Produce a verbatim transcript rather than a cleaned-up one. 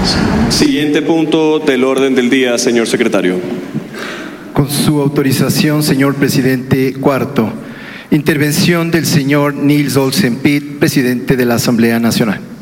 Siguiente punto del orden del día, señor secretario. Con su autorización, señor presidente, cuarto, intervención del señor Nils Olsen Pitt, presidente de la Asamblea Nacional.